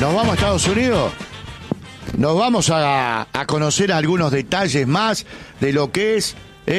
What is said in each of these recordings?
Nos vamos a Estados Unidos. Nos vamos a conocer algunos detalles más de lo que es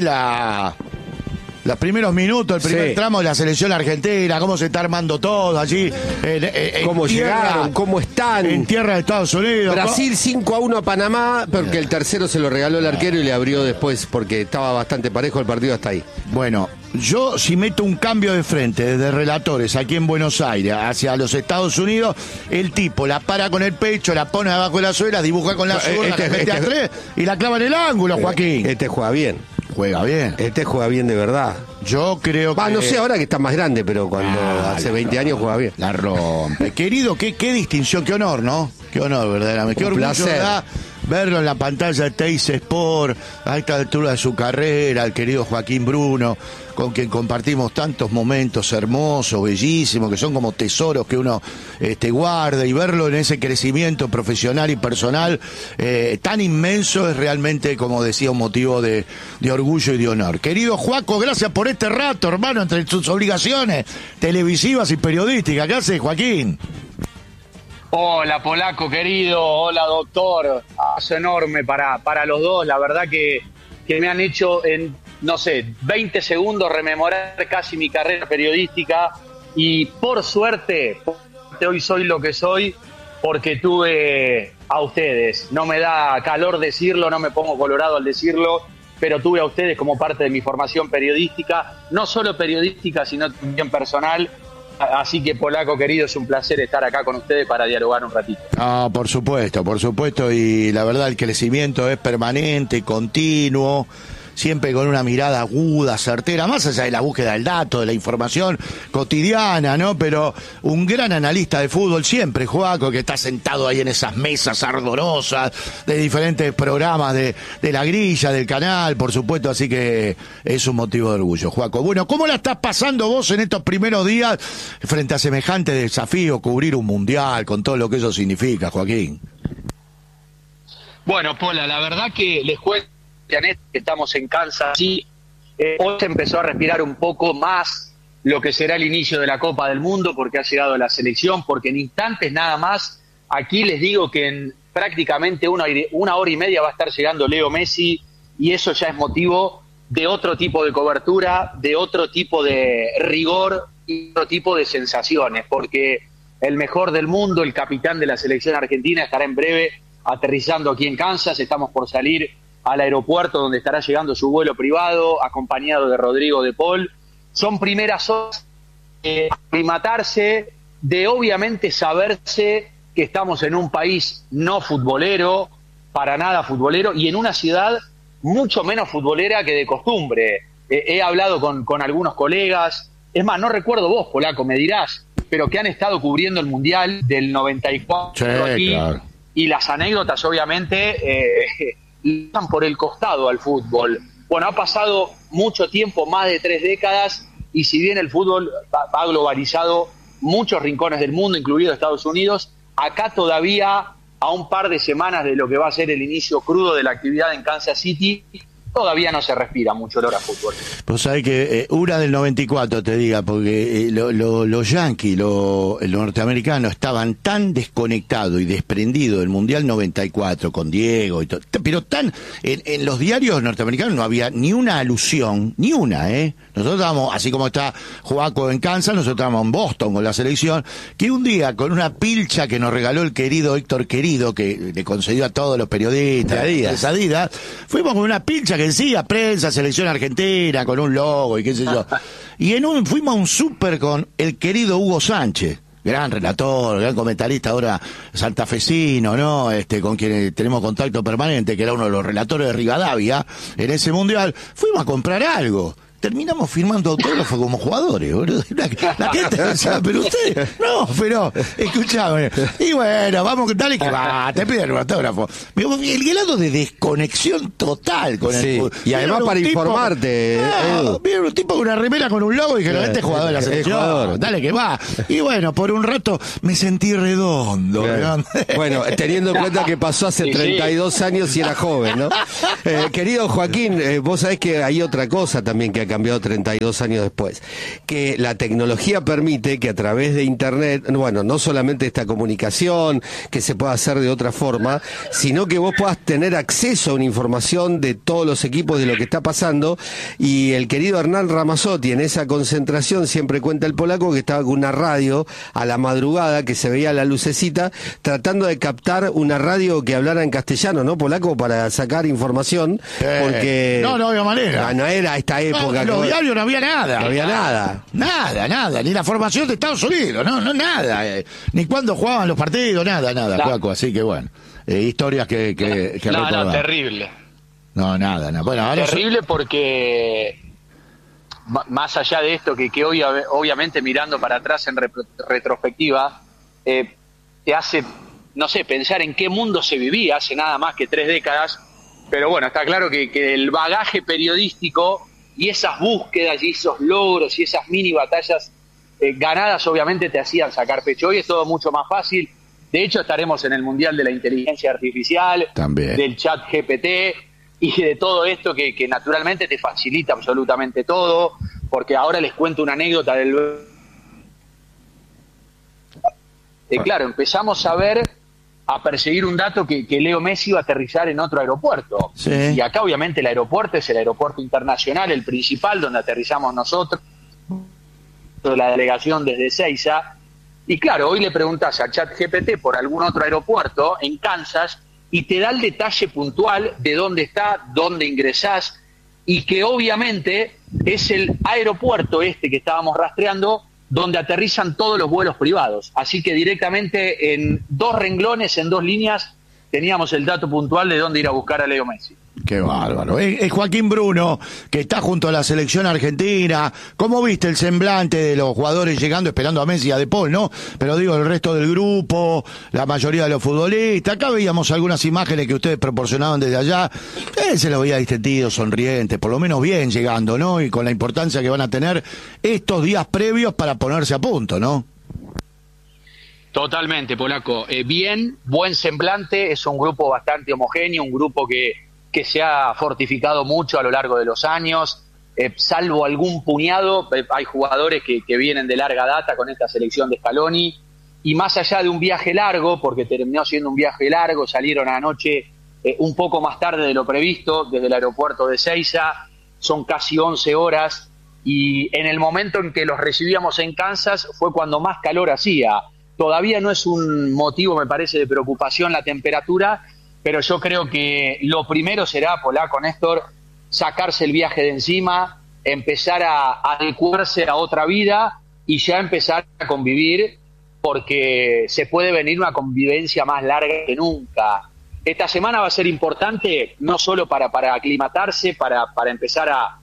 los primeros minutos, el primer tramo de la selección argentina, cómo se está armando todo allí. Cómo llegaron, cómo están. En tierra de Estados Unidos. Brasil 5-1 a Panamá, porque el tercero se lo regaló el arquero y le abrió después, porque estaba bastante parejo el partido hasta ahí. Bueno, yo si meto un cambio de frente desde relatores aquí en Buenos Aires hacia los Estados Unidos, el tipo la para con el pecho, la pone abajo de la suela, dibuja con la zurda, mete a tres y la clava en el ángulo, Joaquín. Este juega bien. Juega bien. Este juega bien de verdad. Yo creo que... no sé ahora que está más grande, pero cuando hace 20 años juega bien. La rompe. Querido, qué distinción, qué honor, ¿no? Qué honor, verdaderamente. Qué orgullo da verlo en la pantalla de Teis Sport, a esta altura de su carrera, el querido Joaquín Bruno, con quien compartimos tantos momentos hermosos, bellísimos, que son como tesoros que uno guarda, y verlo en ese crecimiento profesional y personal tan inmenso es realmente, como decía, un motivo de orgullo y de honor. Querido Joaco, gracias por este rato, hermano, entre tus obligaciones televisivas y periodísticas. ¿Qué haces, Joaquín? Hola, Polaco querido, hola, doctor. Abrazo enorme para los dos. La verdad que me han hecho en, 20 segundos rememorar casi mi carrera periodística, y por suerte hoy soy lo que soy porque tuve a ustedes. No me da calor decirlo, no me pongo colorado al decirlo, pero tuve a ustedes como parte de mi formación periodística, no solo periodística, sino también personal. Así que, Polaco querido, es un placer estar acá con ustedes para dialogar un ratito. Ah, por supuesto, y la verdad el crecimiento es permanente, continuo, siempre con una mirada aguda, certera, más allá de la búsqueda del dato, de la información cotidiana, ¿no? Pero un gran analista de fútbol siempre, Joaco, que está sentado ahí en esas mesas ardorosas de diferentes programas de la grilla, del canal, por supuesto, así que es un motivo de orgullo, Joaco. Bueno, ¿cómo la estás pasando vos en estos primeros días frente a semejante desafío, cubrir un mundial, con todo lo que eso significa, Joaquín? Bueno, Pola, la verdad que les cuento que estamos en Kansas City. Hoy se empezó a respirar un poco más lo que será el inicio de la Copa del Mundo, porque ha llegado la selección, porque en instantes nada más, aquí les digo que en prácticamente una hora y media va a estar llegando Leo Messi, y eso ya es motivo de otro tipo de cobertura, de otro tipo de rigor y otro tipo de sensaciones, porque el mejor del mundo, el capitán de la selección argentina, estará en breve aterrizando aquí en Kansas. Estamos por salir al aeropuerto donde estará llegando su vuelo privado, acompañado de Rodrigo de Paul. Son primeras horas de aclimatarse, de obviamente saberse que estamos en un país no futbolero, para nada futbolero, y en una ciudad mucho menos futbolera que de costumbre. He hablado con algunos colegas, es más, no recuerdo vos, Polaco, me dirás, pero que han estado cubriendo el Mundial del 94 aquí, claro. Y las anécdotas obviamente están por el costado al fútbol. Bueno, ha pasado mucho tiempo, más de 3 décadas, y si bien el fútbol ha globalizado muchos rincones del mundo, incluido Estados Unidos, acá todavía, a un par de semanas de lo que va a ser el inicio crudo de la actividad en Kansas City, todavía no se respira mucho olor a fútbol. Pues sabés que una del 94 te diga, porque los yanquis, los norteamericanos estaban tan desconectados y desprendidos del Mundial 94 con Diego y todo, pero tan en los diarios norteamericanos no había ni una alusión, ni una, Nosotros estábamos, así como está Joaco en Kansas, nosotros estábamos en Boston con la selección, que un día con una pilcha que nos regaló el querido Héctor Querido, que le concedió a todos los periodistas de Adidas, fuimos con una pilcha que decía prensa, selección argentina, con un logo y qué sé yo. Y fuimos a un súper con el querido Hugo Sánchez, gran relator, gran comentarista ahora santafesino, ¿no? Con quien tenemos contacto permanente, que era uno de los relatores de Rivadavia en ese mundial. Fuimos a comprar algo. Terminamos firmando autógrafos como jugadores, boludo. La gente pensaba, pero usted, no, pero, escuchame. Y bueno, vamos, dale que va, te piden un autógrafo. El grado de desconexión total con el fútbol. Y además para informarte. Vieron un tipo con una remera con un logo y dijeron, este es jugador de la selección, dale que va. Y bueno, por un rato me sentí redondo. Bueno, teniendo en cuenta que pasó hace 32 años y era joven, ¿no? Querido Joaquín, vos sabés que hay otra cosa también que cambiado 32 años después. Que la tecnología permite que a través de Internet, bueno, no solamente esta comunicación, que se pueda hacer de otra forma, sino que vos puedas tener acceso a una información de todos los equipos, de lo que está pasando. Y el querido Hernán Ramazzotti, en esa concentración, siempre cuenta el polaco que estaba con una radio a la madrugada, que se veía la lucecita, tratando de captar una radio que hablara en castellano, ¿no, polaco? Para sacar información, porque... No había manera. No era esta época. Los diarios no había nada. No había nada. Nada, ni la formación de Estados Unidos, no, nada. Ni cuándo jugaban los partidos, nada, Cuaco. Así que bueno, historias que recordar. No, terrible. No, nada. Bueno, ahora terrible porque, más allá de esto, que hoy, obviamente mirando para atrás en retrospectiva, te hace, no sé, pensar en qué mundo se vivía hace nada más que 3 décadas. Pero bueno, está claro que el bagaje periodístico y esas búsquedas y esos logros y esas mini batallas ganadas obviamente te hacían sacar pecho. Hoy es todo mucho más fácil. De hecho, estaremos en el Mundial de la Inteligencia Artificial, también del chat GPT y de todo esto que naturalmente te facilita absolutamente todo. Porque ahora les cuento una anécdota claro, empezamos a perseguir un dato que Leo Messi iba a aterrizar en otro aeropuerto. Sí. Y acá obviamente el aeropuerto es el aeropuerto internacional, el principal, donde aterrizamos nosotros, la delegación desde Ezeiza. Y claro, hoy le preguntás a ChatGPT por algún otro aeropuerto en Kansas y te da el detalle puntual de dónde está, dónde ingresás, y que obviamente es el aeropuerto que estábamos rastreando, donde aterrizan todos los vuelos privados. Así que directamente en 2 renglones, en 2 líneas, teníamos el dato puntual de dónde ir a buscar a Leo Messi. Qué bárbaro. Es Joaquín Bruno, que está junto a la selección argentina. ¿Cómo viste el semblante de los jugadores llegando, esperando a Messi y a De Paul, no? Pero digo, el resto del grupo, la mayoría de los futbolistas. Acá veíamos algunas imágenes que ustedes proporcionaban desde allá. Se lo veía distendido, sonriente, por lo menos bien llegando, ¿no? Y con la importancia que van a tener estos días previos para ponerse a punto, ¿no? Totalmente, polaco. Bien, buen semblante, es un grupo bastante homogéneo, un grupo que se ha fortificado mucho a lo largo de los años, salvo algún puñado, hay jugadores que vienen de larga data con esta selección de Scaloni, y más allá de un viaje largo, porque terminó siendo un viaje largo, salieron anoche un poco más tarde de lo previsto, desde el aeropuerto de Ezeiza, son casi 11 horas, y en el momento en que los recibíamos en Kansas fue cuando más calor hacía. Todavía no es un motivo, me parece, de preocupación la temperatura, pero yo creo que lo primero será, polaco Néstor, sacarse el viaje de encima, empezar a adecuarse a otra vida y ya empezar a convivir, porque se puede venir una convivencia más larga que nunca. Esta semana va a ser importante no solo para aclimatarse, para empezar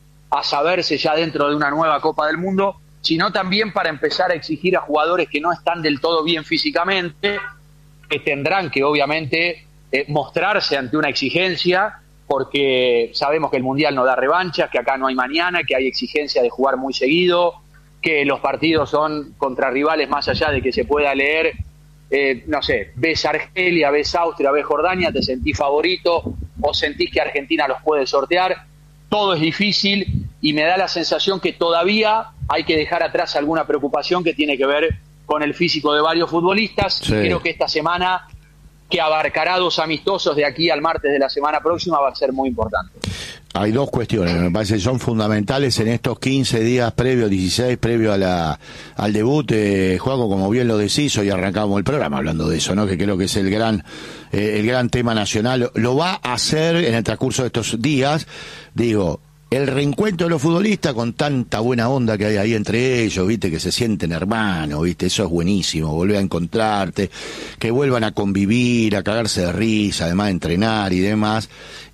a saberse ya dentro de una nueva Copa del Mundo, sino también para empezar a exigir a jugadores que no están del todo bien físicamente, que tendrán que obviamente mostrarse ante una exigencia, porque sabemos que el Mundial no da revanchas, que acá no hay mañana, que hay exigencia de jugar muy seguido, que los partidos son contra rivales más allá de que se pueda leer, no sé, ves Argelia, ves Austria, ves Jordania, te sentís favorito o sentís que Argentina los puede sortear. Todo es difícil y me da la sensación que todavía hay que dejar atrás alguna preocupación que tiene que ver con el físico de varios futbolistas. Sí. Creo que esta semana, que abarcará 2 amistosos de aquí al martes de la semana próxima, va a ser muy importante. Hay 2 cuestiones, me parece que son fundamentales en estos 15 días previos, 16 previos al debut. Juaco, como bien lo decís, hoy arrancamos el programa hablando de eso, ¿no? Que creo que es el gran tema nacional. Lo va a hacer en el transcurso de estos días, digo, el reencuentro de los futbolistas con tanta buena onda que hay ahí entre ellos, viste, que se sienten hermanos, viste, eso es buenísimo, volver a encontrarte, que vuelvan a convivir, a cagarse de risa, además de entrenar y demás,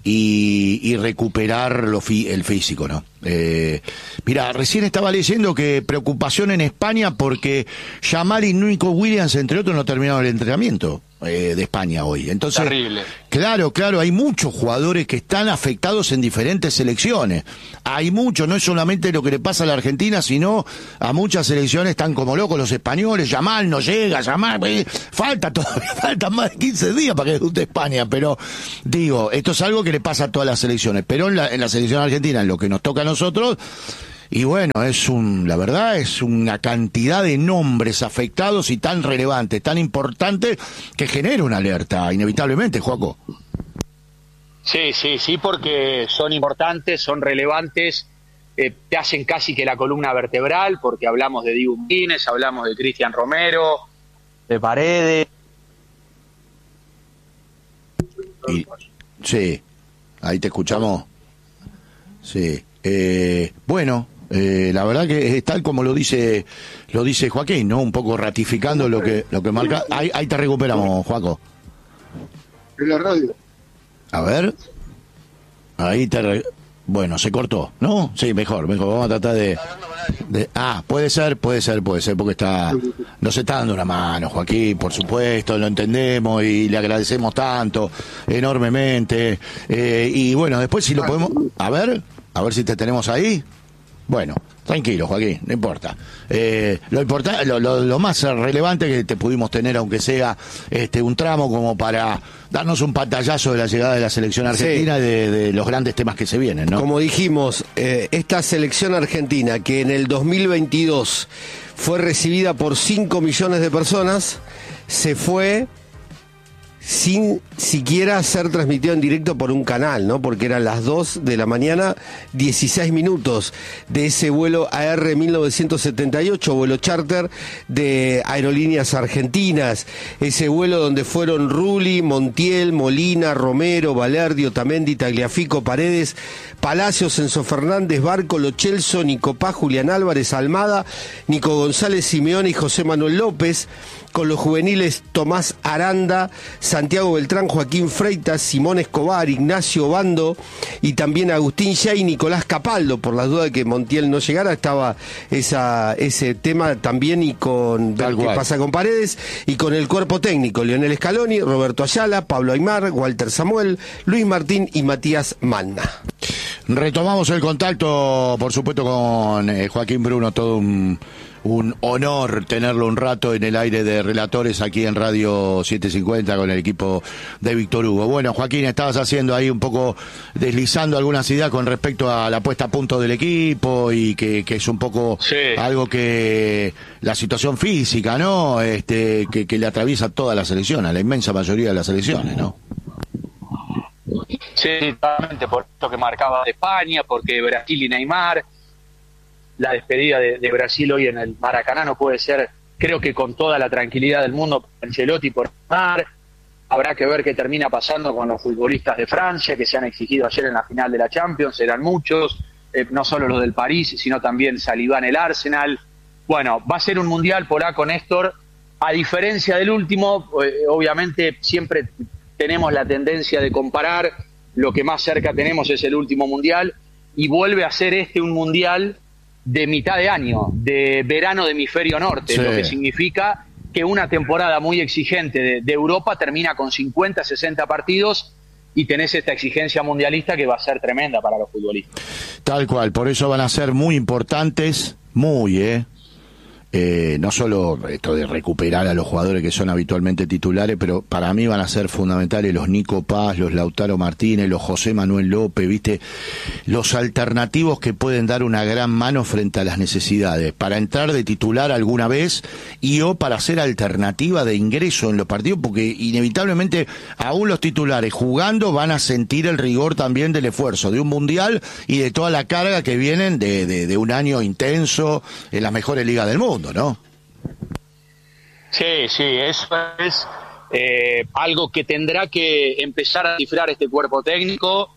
y recuperar el físico, ¿no? Mira, recién estaba leyendo que preocupación en España porque Yamal y Nico Williams, entre otros, no terminaron el entrenamiento de España hoy. Entonces, terrible. Claro, hay muchos jugadores que están afectados en diferentes selecciones. Hay muchos, no es solamente lo que le pasa a la Argentina, sino a muchas selecciones están como locos los españoles. Yamal no llega, faltan más de 15 días para que debute España, pero digo, esto es algo que le pasa a todas las selecciones, pero en la selección argentina, en lo que nos toca a nosotros. Y bueno, la verdad es una cantidad de nombres afectados y tan relevantes, tan importantes, que genera una alerta, inevitablemente, Joaco. Sí, porque son importantes, son relevantes, te hacen casi que la columna vertebral, porque hablamos de Dibu Martínez, hablamos de Cristian Romero, de Paredes. Sí, ahí te escuchamos. Sí, bueno, la verdad que es tal como lo dice Joaquín, ¿no? Un poco ratificando lo que marca. Ahí te recuperamos, Joaco. En la radio. A ver, bueno, se cortó, ¿no? Sí, mejor, vamos a tratar de puede ser, porque nos está dando una mano, Joaquín, por supuesto, lo entendemos y le agradecemos tanto, enormemente, y bueno, después si lo podemos, a ver si te tenemos ahí. Bueno, tranquilo, Joaquín, no importa. Lo más relevante que te pudimos tener, aunque sea un tramo como para darnos un pantallazo de la llegada de la selección argentina, sí, de los grandes temas que se vienen, ¿no? Como dijimos, esta selección argentina que en el 2022 fue recibida por 5 millones de personas, se fue sin siquiera ser transmitido en directo por un canal, ¿no? Porque eran las 2 de la mañana, 16 minutos de ese vuelo AR 1978, vuelo charter de Aerolíneas Argentinas, ese vuelo donde fueron Rulli, Montiel, Molina, Romero, Valerdi, Otamendi, Tagliafico, Paredes, Palacios, Enzo Fernández, Barco, Lo Celso, Nico Paz, Julián Álvarez, Almada, Nico González, Simeone y José Manuel López, con los juveniles Tomás Aranda, Santiago Beltrán, Joaquín Freitas, Simón Escobar, Ignacio Bando y también Agustín Yay y Nicolás Capaldo. Por las dudas de que Montiel no llegara, estaba ese tema también, y con ver qué pasa con Paredes, y con el cuerpo técnico: Lionel Scaloni, Roberto Ayala, Pablo Aimar, Walter Samuel, Luis Martín y Matías Manna. Retomamos el contacto, por supuesto, con Joaquín Bruno, todo un honor tenerlo un rato en el aire de relatores aquí en Radio 750 con el equipo de Víctor Hugo. Bueno, Joaquín, estabas haciendo ahí un poco, deslizando algunas ideas con respecto a la puesta a punto del equipo, y que es un poco algo que la situación física, ¿no? Que le atraviesa toda la selección, a la inmensa mayoría de las selecciones, ¿no? Sí, totalmente, por esto que marcaba de España, porque Brasil y Neymar, la despedida de Brasil hoy en el Maracaná no puede ser, creo que con toda la tranquilidad del mundo, por Ancelotti, por Neymar. Habrá que ver qué termina pasando con los futbolistas de Francia que se han exigido ayer en la final de la Champions, eran muchos, no solo los del París, sino también Saliba en el Arsenal. Bueno, va a ser un mundial polaco, Néstor, a diferencia del último. Obviamente siempre tenemos la tendencia de comparar, lo que más cerca tenemos es el último mundial, y vuelve a ser un mundial de mitad de año, de verano de hemisferio norte, lo que significa que una temporada muy exigente de Europa termina con 50, 60 partidos, y tenés esta exigencia mundialista que va a ser tremenda para los futbolistas. Tal cual, por eso van a ser muy importantes, no solo esto de recuperar a los jugadores que son habitualmente titulares, pero para mí van a ser fundamentales los Nico Paz, los Lautaro Martínez, los José Manuel López, ¿viste? Los alternativos que pueden dar una gran mano frente a las necesidades, para entrar de titular alguna vez o para ser alternativa de ingreso en los partidos, porque inevitablemente aún los titulares jugando van a sentir el rigor también del esfuerzo de un mundial y de toda la carga que vienen de un año intenso en las mejores ligas del mundo, ¿no? Sí, eso es algo que tendrá que empezar a cifrar este cuerpo técnico.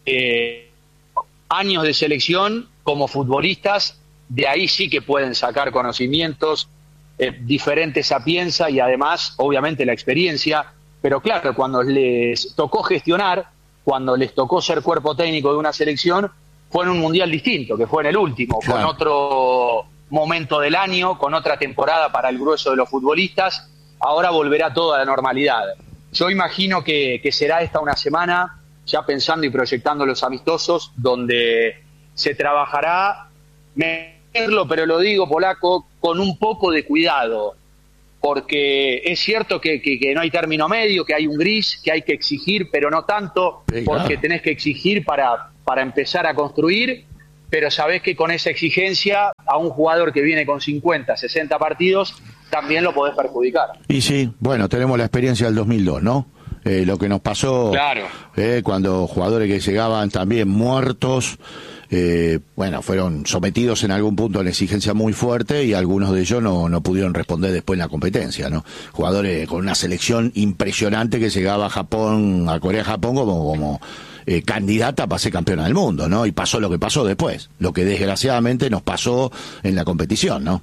Años de selección como futbolistas, de ahí sí que pueden sacar conocimientos, diferentes sapienza y además, obviamente, la experiencia. Pero claro, cuando les tocó gestionar, cuando les tocó ser cuerpo técnico de una selección, fue en un mundial distinto, que fue en el último, con otro momento del año, con otra temporada para el grueso de los futbolistas. Ahora volverá todo a la normalidad. Yo imagino que será esta una semana, ya pensando y proyectando los amistosos, donde se trabajará, pero lo digo, polaco, con un poco de cuidado, porque es cierto que no hay término medio, que hay un gris, que hay que exigir, pero no tanto, porque tenés que exigir para empezar a construir. pero sabés que con esa exigencia a un jugador que viene con 50, 60 partidos, también lo podés perjudicar. Y sí, bueno, tenemos la experiencia del 2002, ¿no? Lo que nos pasó, claro, cuando jugadores que llegaban también muertos, bueno, fueron sometidos en algún punto a una exigencia muy fuerte y algunos de ellos no pudieron responder después en la competencia, ¿no? Jugadores con una selección impresionante que llegaba a Japón, a Corea-Japón como candidata para ser campeona del mundo, ¿no? Y pasó lo que pasó después, lo que desgraciadamente nos pasó en la competición, ¿no?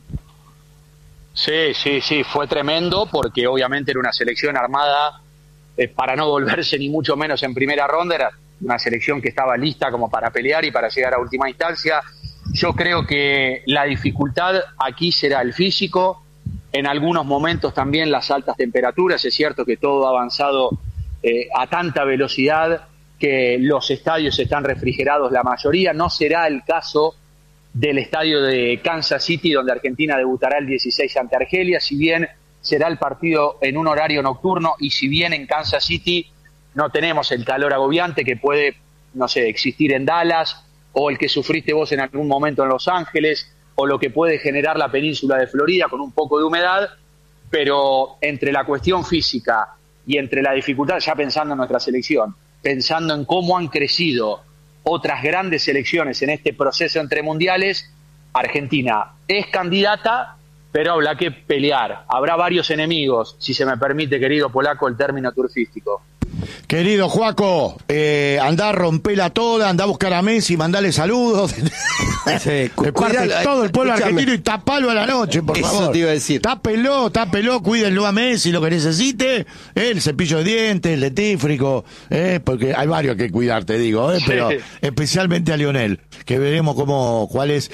Sí, fue tremendo porque obviamente era una selección armada para no volverse ni mucho menos en primera ronda, era una selección que estaba lista como para pelear y para llegar a última instancia. Yo creo que la dificultad aquí será el físico, en algunos momentos también las altas temperaturas. Es cierto que todo ha avanzado a tanta velocidad que los estadios están refrigerados la mayoría. No será el caso del estadio de Kansas City, donde Argentina debutará el 16 ante Argelia, si bien será el partido en un horario nocturno y si bien en Kansas City no tenemos el calor agobiante que puede, no sé, existir en Dallas o el que sufriste vos en algún momento en Los Ángeles o lo que puede generar la península de Florida con un poco de humedad, pero entre la cuestión física y entre la dificultad, ya pensando en nuestra selección, pensando en cómo han crecido otras grandes selecciones en este proceso entre mundiales, Argentina es candidata, pero habrá que pelear. Habrá varios enemigos, si se me permite, querido polaco, el término turfístico. Querido Juaco, andá, rompela toda, andá a buscar a Messi, mandale saludos. Sí, De parte de todo el pueblo argentino y tapalo a la noche, por favor. Eso te iba a decir. Tápelo, cuídenlo a Messi, lo que necesite. El cepillo de dientes, el dentífrico, porque hay varios que cuidar, te digo, pero especialmente a Lionel, que veremos cuál es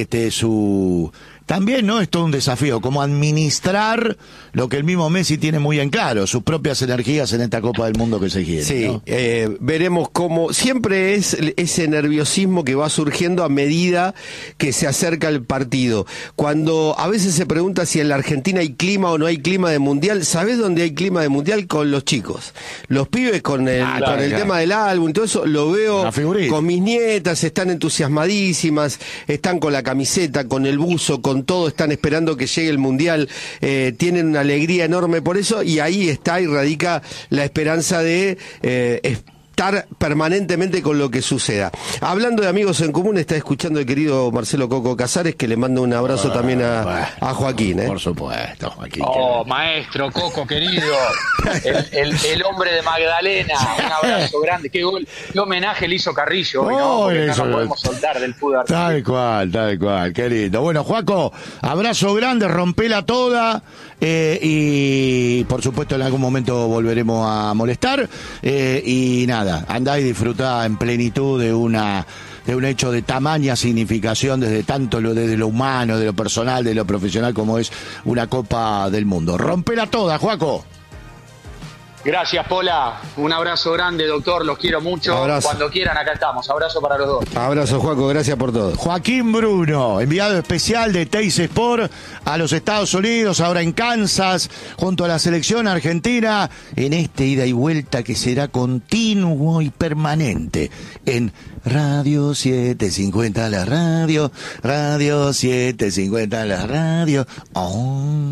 su... También, ¿no? Es todo un desafío, cómo administrar lo que el mismo Messi tiene muy en claro, sus propias energías en esta Copa del Mundo que se quiere. Sí, ¿no? Veremos cómo siempre es ese nerviosismo que va surgiendo a medida que se acerca el partido. Cuando a veces se pregunta si en la Argentina hay clima o no hay clima de mundial, ¿sabés dónde hay clima de mundial? Con los chicos. Los pibes con el tema del álbum, todo eso lo veo con mis nietas, están entusiasmadísimas, están con la camiseta, con el buzo, con todo, están esperando que llegue el mundial, tienen una alegría enorme por eso y ahí está y radica la esperanza de estar permanentemente con lo que suceda. Hablando de amigos en común, está escuchando el querido Marcelo Coco Casares, que le mando un abrazo también a Joaquín. Por supuesto, Joaquín. Oh, maestro Coco, querido, el hombre de Magdalena, un abrazo grande. Qué homenaje le hizo Carrillo hoy, ¿no? Porque no nos podemos soltar del fútbol. Tal cual, qué lindo. Bueno, Joaco, abrazo grande, rompela toda. Y por supuesto en algún momento volveremos a molestar, y nada, andá y disfrutá en plenitud de un hecho de tamaña significación desde lo humano, de lo personal, de lo profesional, como es una Copa del Mundo. Rompela toda, Joaco. Gracias, Pola. Un abrazo grande, doctor. Los quiero mucho. Abrazo. Cuando quieran, acá estamos. Abrazo para los dos. Abrazo, Joaco. Gracias por todo. Joaquín Bruno, enviado especial de Teis Sport a los Estados Unidos, ahora en Kansas, junto a la selección argentina, en este ida y vuelta que será continuo y permanente en Radio 750 la radio, Radio 750 la radio. Oh.